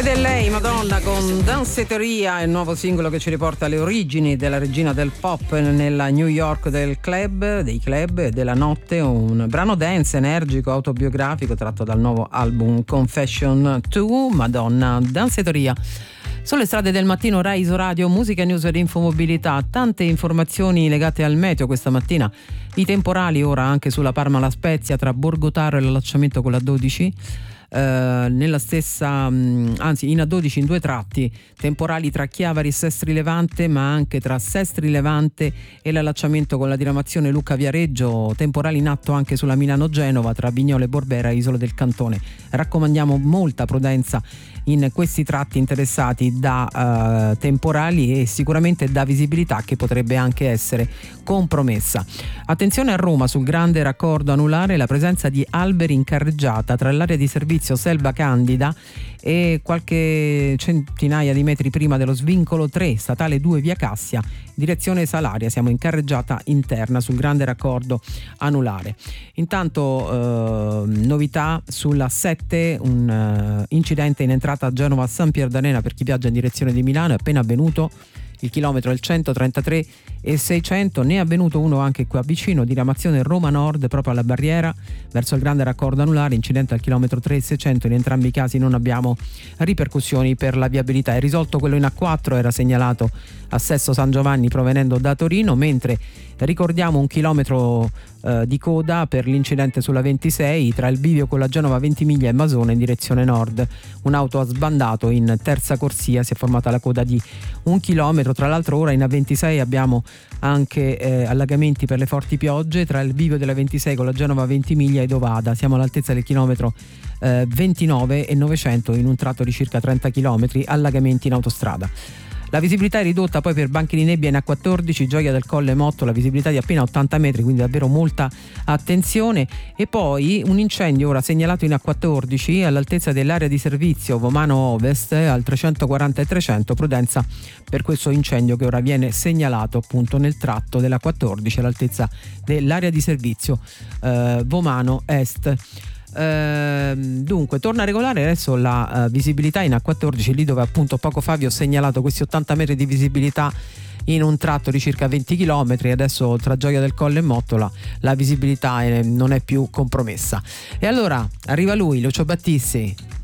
Ed è lei, Madonna, con Danceteria, il nuovo singolo che ci riporta alle origini della regina del pop nella New York dei club e della notte, un brano dance energico, autobiografico tratto dal nuovo album Confession 2, Madonna, Danceteria. Sulle strade del mattino, Rai Radio, musica, news ed infomobilità, tante informazioni legate al meteo questa mattina, i temporali ora anche sulla Parma La Spezia tra Borgotaro e l'allacciamento con la 12. Nella stessa in A12 in due tratti, temporali tra Chiavari e Sestri Levante, ma anche tra Sestri Levante e l'allacciamento con la diramazione Lucca Viareggio, temporali in atto anche sulla Milano-Genova tra Vignole e Borbera e Isole del Cantone. Raccomandiamo molta prudenza in questi tratti interessati da temporali e sicuramente da visibilità che potrebbe anche essere compromessa. Attenzione a Roma sul grande raccordo anulare, la presenza di alberi in carreggiata tra l'area di servizio Selva Candida e qualche centinaia di metri prima dello svincolo 3 statale 2 via Cassia, direzione Salaria. Siamo in carreggiata interna sul grande raccordo anulare. Intanto novità sulla 7, un incidente in entrata a Genova San Pierdarena per chi viaggia in direzione di Milano, è appena avvenuto. Il chilometro è il 133 e 600, ne è avvenuto uno anche qua vicino, diramazione Roma Nord proprio alla barriera verso il grande raccordo anulare, incidente al chilometro 3 e 600, in entrambi i casi non abbiamo ripercussioni per la viabilità. È risolto quello in A4, era segnalato a Sesto San Giovanni provenendo da Torino, mentre ricordiamo un chilometro di coda per l'incidente sulla 26 tra il bivio con la Genova Ventimiglia e Masone in direzione nord. Un'auto ha sbandato in terza corsia, si è formata la coda di un chilometro. Tra l'altro ora in A26 abbiamo anche allagamenti per le forti piogge tra il bivio della 26 con la Genova Ventimiglia e Dovada. Siamo all'altezza del chilometro 29 e 900 in un tratto di circa 30 km, allagamenti in autostrada. La visibilità è ridotta poi per banchi di nebbia in A14, Gioia del Colle Motto, la visibilità di appena 80 metri, quindi davvero molta attenzione. E poi un incendio ora segnalato in A14 all'altezza dell'area di servizio Vomano Ovest al 340 e 300, prudenza per questo incendio che ora viene segnalato appunto nel tratto della 14 all'altezza dell'area di servizio Vomano Est. Dunque torna regolare adesso la visibilità in A14, lì dove appunto poco fa vi ho segnalato questi 80 metri di visibilità in un tratto di circa 20 km. Adesso tra Gioia del Colle e Mottola la visibilità non è più compromessa. E allora arriva lui, Lucio Battisti.